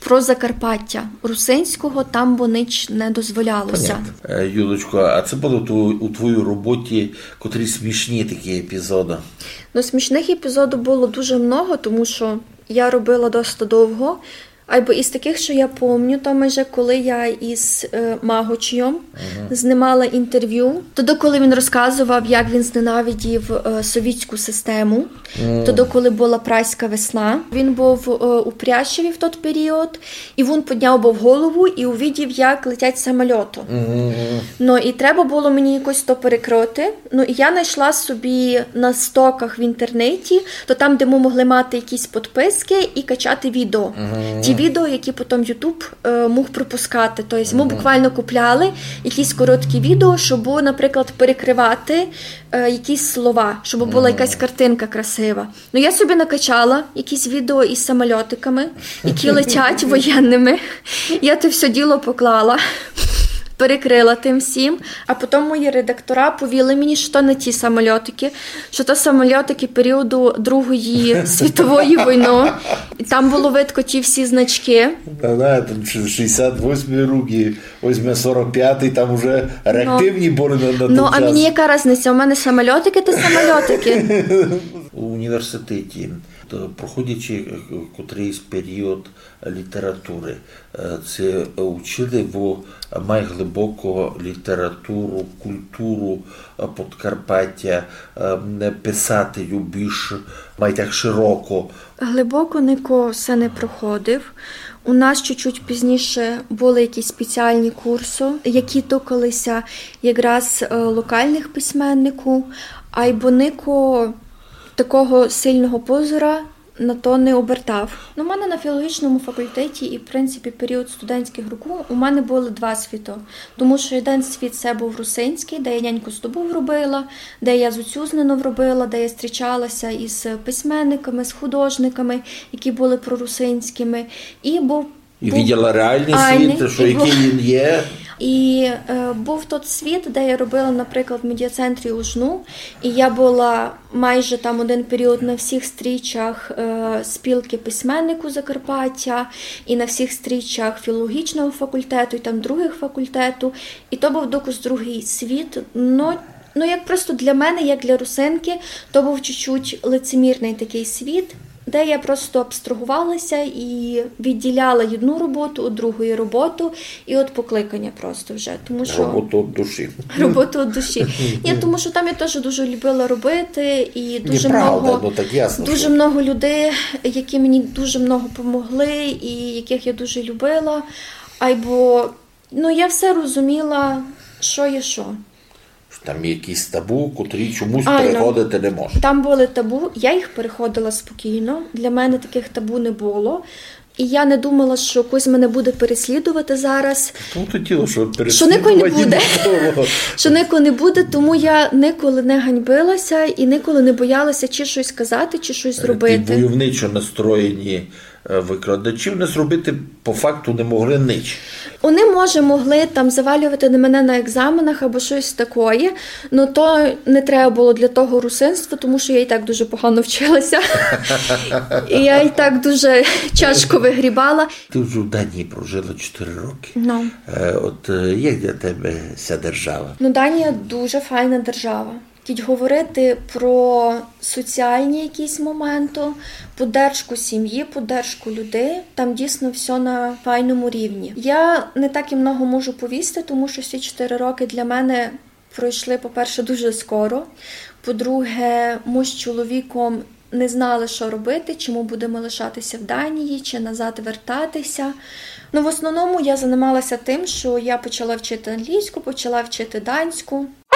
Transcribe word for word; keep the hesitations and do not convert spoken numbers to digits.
про Закарпаття. Русинського там бо нич не дозволялося. Понятно. Юлочко, а це було у твоїй роботі котрі смішні такі епізоди? Ну, смішних епізодів було дуже много, тому що я робила досить довго. Або із таких, що я пам'ятаю, то майже коли я із е, Магочієм uh-huh. знімала інтерв'ю, тоді, коли він розказував, як він зненавидів е, совітську систему, uh-huh. тоді, коли була Прайська весна, він був е, у Прящеві в той період, і він підняв був голову і увидів, як летять самольоти. Uh-huh. Ну, і треба було мені якось то перекрити. Ну, і я знайшла собі на стоках в інтернеті, то там, де ми могли мати якісь підписки і качати відео. Uh-huh. Ті відео, які потім YouTube е, мог пропускати. Тобто ми буквально купляли якісь короткі відео, щоб, наприклад, перекривати е, якісь слова, щоб була якась картинка красива. Ну, я собі накачала якісь відео із самольотиками, які летять воєнними. Я те все діло поклала, перекрила тим всім, а потім мої редактора повіли мені, що то не ті самольотики, що то самольотики періоду Другої світової війни. І там було видко ті всі значки. Да, там шістдесят восьмий роки, візьме сорок п'ятий, там вже реактивні були на, на той Ну, а час. мені яка різниця? У мене самольотики та самольотики. У університеті, проходячи котрийсь період літератури, це вчили ви май глибоко літературу, культуру Подкарпаття, писати її більш май так широко? Глибоко ніко все не проходив. У нас чуть-чуть пізніше були якісь спеціальні курси, які тукалися якраз локальних письменників, а й бо ніко такого сильного позора на то не обертав. Ну, у мене на філологічному факультеті і, в принципі, період студентських років у мене були два світи. Тому що один світ це був русинський, де я няньку з тобою робила, де я з Уцюзненом робила, де я зустрічалася із письменниками, з художниками, які були прорусинськими. І був І виділа реальний світ, що який він є. І е, був той світ, де я робила, наприклад, в медіа-центрі Ужну, і я була майже там один період на всіх стрічах е, спілки письменнику Закарпаття, і на всіх стрічах філологічного факультету, і там других факультету. І то був доказ другий світ. Но, ну, як просто для мене, як для русинки, то був чуть-чуть лицемірний такий світ, де я просто абстрагувалася і відділяла одну роботу від другої роботу, і от покликання просто вже. Тому що... Роботу від душі. Роботу від душі. Ні, тому що там я теж дуже любила робити, і дуже, Неправда, много, ну, так ясно, дуже що... много людей, які мені дуже много допомогли, і яких я дуже любила. Або, ну, я все розуміла, що є що. Там є якісь табу, котрі чомусь а, переходити не можна. Там були табу, я їх переходила спокійно. Для мене таких табу не було. І я не думала, що хтось мене буде переслідувати зараз. Тому то тіло, що переслідувати не буде. Що ніколи не буде, тому я ніколи не ганьбилася і ніколи не боялася чи щось сказати, чи щось зробити. Ті войовничо настроєні викладачів не зробити по факту не могли ніч. Вони, може, могли там завалювати на мене на екзаменах або щось таке, але то не треба було для того русинства, тому що я і так дуже погано вчилася. І я і так дуже тяжко вигрібала. Ти вже в Данії прожила чотири роки. No. От як для тебе ця держава? Ну, Данія дуже файна держава. Тільки говорити про соціальні якісь моменти, поддержку сім'ї, поддержку людей, там дійсно все на файному рівні. Я не так і много можу повісти, тому що всі чотири роки для мене пройшли, по-перше, дуже скоро. По-друге, ми з чоловіком не знали, що робити, чи ми будемо лишатися в Данії, чи назад вертатися. Ну, в основному я займалася тим, що я почала вчити англійську, почала вчити данську.